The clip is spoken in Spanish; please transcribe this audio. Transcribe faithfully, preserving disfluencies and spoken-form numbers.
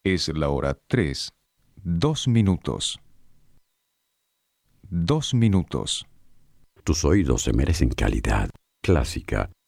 Es la hora tres. Dos minutos. Dos minutos. Tus oídos se merecen calidad, clásica